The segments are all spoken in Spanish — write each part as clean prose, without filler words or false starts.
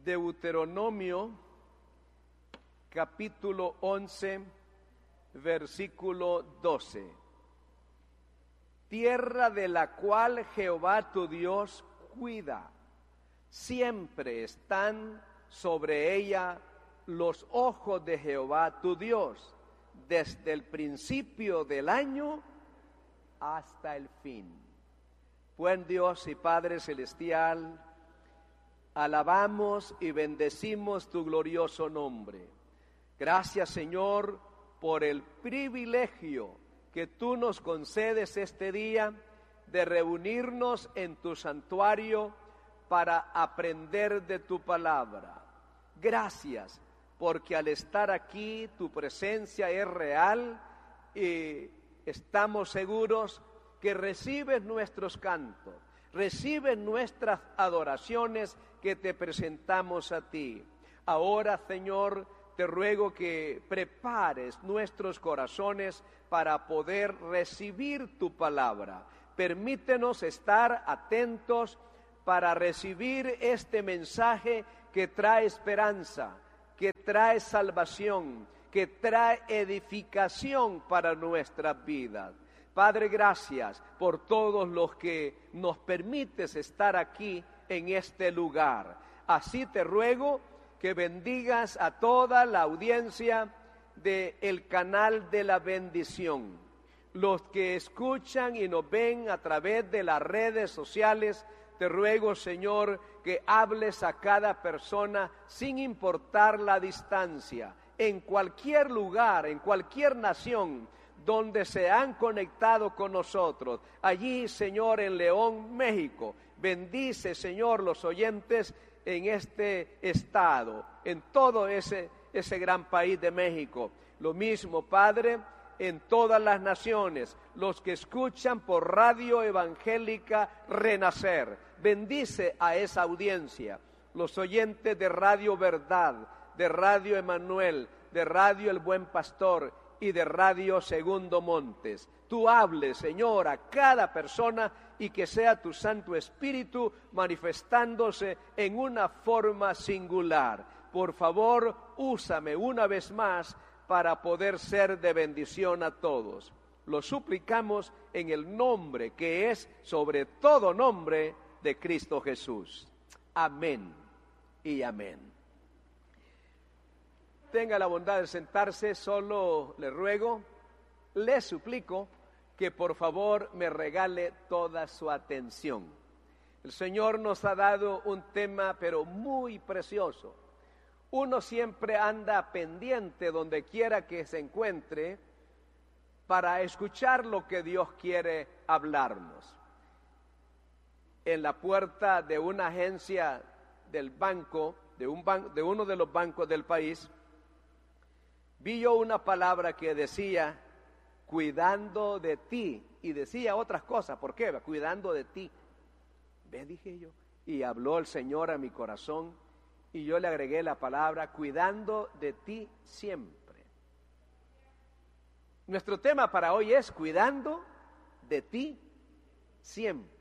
Deuteronomio capítulo 11, versículo 12. Tierra de la cual Jehová tu Dios cuida, siempre están sobre ella los ojos de Jehová tu Dios, desde el principio del año hasta el fin. Buen Dios y Padre celestial, alabamos y bendecimos tu glorioso nombre. Gracias, Señor, por el privilegio que tú nos concedes este día de reunirnos en tu santuario para aprender de tu palabra. Gracias, porque al estar aquí tu presencia es real y estamos seguros que recibes nuestros cantos, recibes nuestras adoraciones que te presentamos a ti. Ahora, Señor, te ruego que prepares nuestros corazones para poder recibir tu palabra. Permítenos estar atentos para recibir este mensaje que trae esperanza, que trae salvación, que trae edificación para nuestras vidas. Padre, gracias por todos los que nos permites estar aquí en este lugar. Así te ruego que bendigas a toda la audiencia del canal de la bendición. Los que escuchan y nos ven a través de las redes sociales, te ruego, Señor, que hables a cada persona sin importar la distancia, en cualquier lugar, en cualquier nación donde se han conectado con nosotros. Allí, Señor, en León, México, bendice, Señor, los oyentes en este estado, en todo ese gran país de México. Lo mismo, Padre, en todas las naciones, los que escuchan por Radio Evangélica Renacer. Bendice a esa audiencia, los oyentes de Radio Verdad, de Radio Emanuel, de Radio El Buen Pastor y de Radio Segundo Montes. Tú hables, Señor, a cada persona y que sea tu Santo Espíritu manifestándose en una forma singular. Por favor, úsame una vez más para poder ser de bendición a todos. Lo suplicamos en el nombre que es sobre todo nombre de Cristo Jesús. Amén y amén. Tenga la bondad de sentarse, solo le ruego, le suplico que por favor me regale toda su atención. El Señor nos ha dado un tema pero muy precioso. Uno siempre anda pendiente donde quiera que se encuentre para escuchar lo que Dios quiere hablarnos. En la puerta de una agencia del banco, de uno de los bancos del país, vi yo una palabra que decía, cuidando de ti, y decía otras cosas. ¿Por qué? Cuidando de ti. Ve, dije yo, y habló el Señor a mi corazón, y yo le agregué la palabra, cuidando de ti siempre. Nuestro tema para hoy es, cuidando de ti siempre.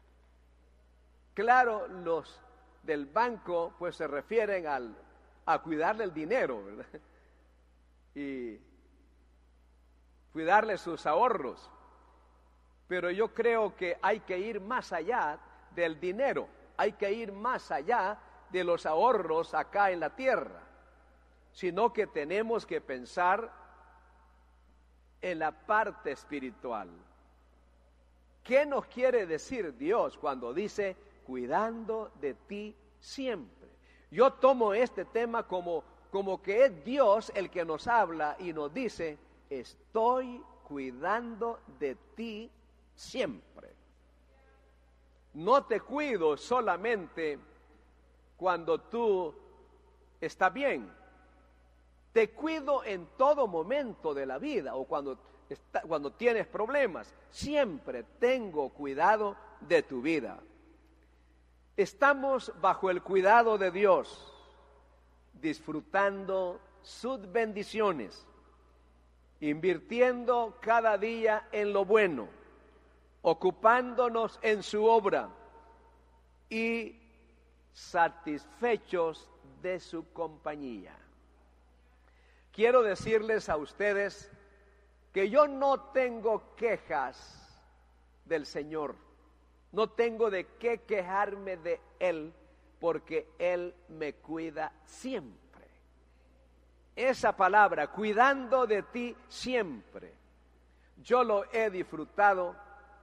Claro, los del banco, pues se refieren a cuidarle el dinero, ¿verdad? Y cuidarle sus ahorros, pero yo creo que hay que ir más allá del dinero, hay que ir más allá de los ahorros acá en la tierra, sino que tenemos que pensar en la parte espiritual. ¿Qué nos quiere decir Dios cuando dice cuidando de ti siempre? Yo tomo este tema como que es Dios el que nos habla y nos dice, estoy cuidando de ti siempre. No te cuido solamente cuando tú estás bien. Te cuido en todo momento de la vida o cuando tienes problemas. Siempre tengo cuidado de tu vida. Estamos bajo el cuidado de Dios, disfrutando sus bendiciones, invirtiendo cada día en lo bueno, ocupándonos en su obra y satisfechos de su compañía. Quiero decirles a ustedes que yo no tengo quejas del Señor, no tengo de qué quejarme de Él, porque Él me cuida siempre. Esa palabra, cuidando de ti siempre, yo lo he disfrutado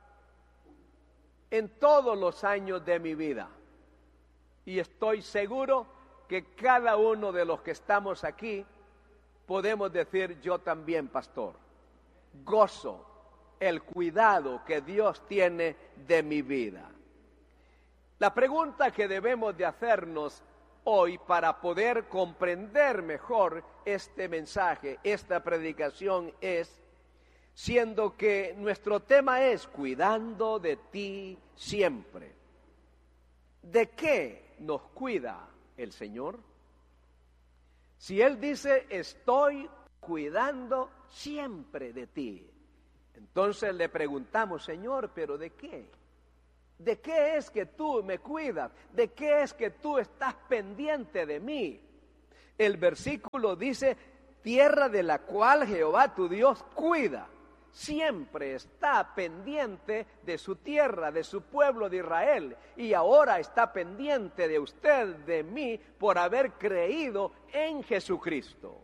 en todos los años de mi vida. Y estoy seguro que cada uno de los que estamos aquí podemos decir, yo también, pastor, gozo el cuidado que Dios tiene de mi vida. La pregunta que debemos de hacernos hoy para poder comprender mejor este mensaje, esta predicación es, siendo que nuestro tema es cuidando de ti siempre, ¿de qué nos cuida el Señor? Si Él dice, estoy cuidando siempre de ti, entonces le preguntamos, Señor, ¿pero de qué? ¿De qué es que tú me cuidas? ¿De qué es que tú estás pendiente de mí? El versículo dice, tierra de la cual Jehová tu Dios cuida. Siempre está pendiente de su tierra, de su pueblo de Israel, y ahora está pendiente de usted, de mí, por haber creído en Jesucristo.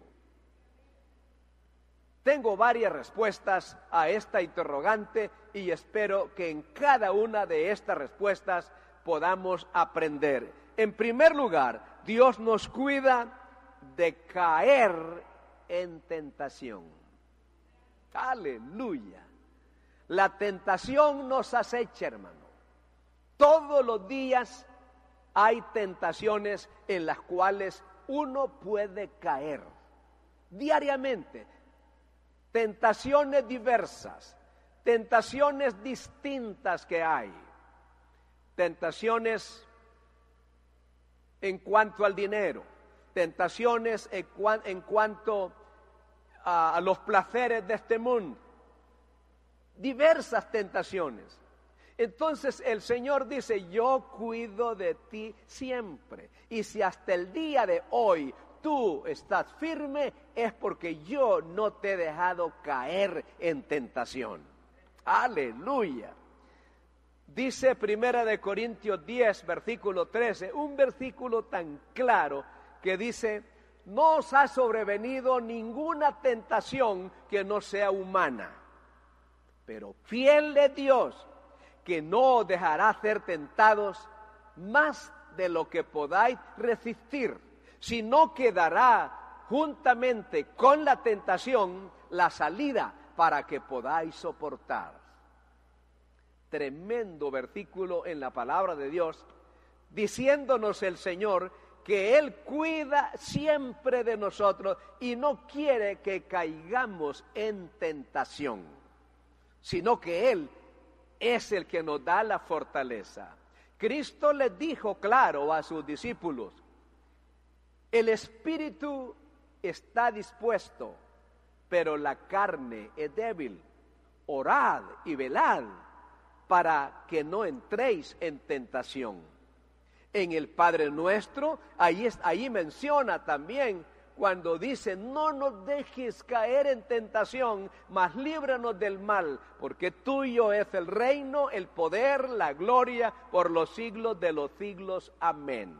Tengo varias respuestas a esta interrogante y espero que en cada una de estas respuestas podamos aprender. En primer lugar, Dios nos cuida de caer en tentación. Aleluya. La tentación nos acecha, hermano. Todos los días hay tentaciones en las cuales uno puede caer. Diariamente. Tentaciones diversas, tentaciones distintas que hay. Tentaciones en cuanto al dinero, tentaciones en cuanto a los placeres de este mundo, diversas tentaciones. Entonces el Señor dice, yo cuido de ti siempre. Y si hasta el día de hoy tú estás firme, es porque yo no te he dejado caer en tentación. Aleluya. Dice 1 Corintios 10, versículo 13, un versículo tan claro que dice, no os ha sobrevenido ninguna tentación que no sea humana, pero fiel es Dios, que no os dejará ser tentados más de lo que podáis resistir, sino que dará juntamente con la tentación la salida para que podáis soportar. Tremendo versículo en la palabra de Dios, diciéndonos el Señor que Él cuida siempre de nosotros y no quiere que caigamos en tentación, sino que Él es el que nos da la fortaleza. Cristo les dijo claro a sus discípulos, el espíritu está dispuesto, pero la carne es débil. Orad y velad para que no entréis en tentación. En el Padre Nuestro, ahí menciona también cuando dice, no nos dejes caer en tentación, mas líbranos del mal, porque tuyo es el reino, el poder, la gloria, por los siglos de los siglos. Amén.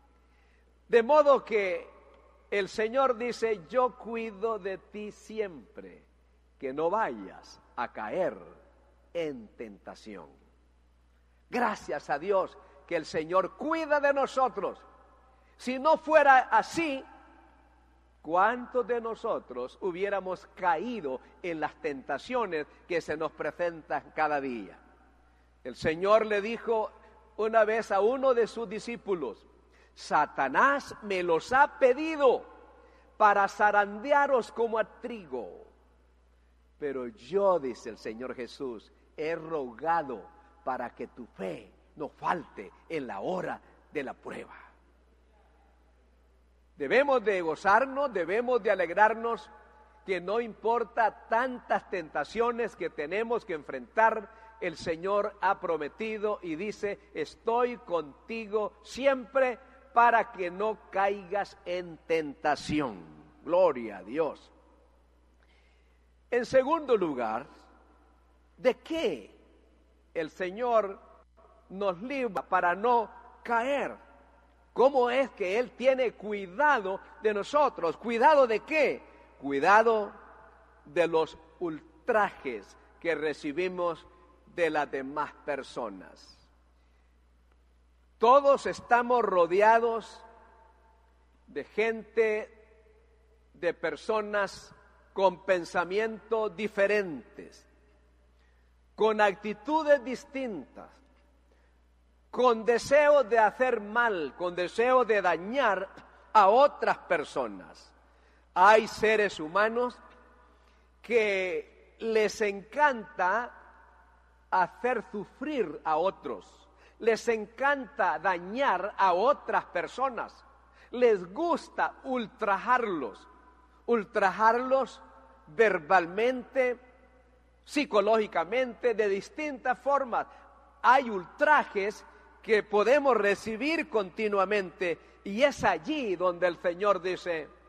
De modo que el Señor dice, yo cuido de ti siempre, que no vayas a caer en tentación. Gracias a Dios que el Señor cuida de nosotros. Si no fuera así, ¿cuántos de nosotros hubiéramos caído en las tentaciones que se nos presentan cada día? El Señor le dijo una vez a uno de sus discípulos, Satanás me los ha pedido para zarandearos como a trigo. Pero yo, dice el Señor Jesús, he rogado para que tu fe no falte en la hora de la prueba. Debemos de gozarnos, debemos de alegrarnos, que no importa tantas tentaciones que tenemos que enfrentar, el Señor ha prometido y dice, estoy contigo siempre, para que no caigas en tentación. Gloria a Dios. En segundo lugar, ¿de qué el Señor nos libra para no caer? ¿Cómo es que Él tiene cuidado de nosotros? ¿Cuidado de qué? Cuidado de los ultrajes que recibimos de las demás personas. Todos estamos rodeados de gente, de personas con pensamientos diferentes, con actitudes distintas, con deseo de hacer mal, con deseo de dañar a otras personas. Hay seres humanos que les encanta hacer sufrir a otros, les encanta dañar a otras personas, les gusta ultrajarlos verbalmente, psicológicamente, de distintas formas. Hay ultrajes que podemos recibir continuamente y es allí donde el Señor dice: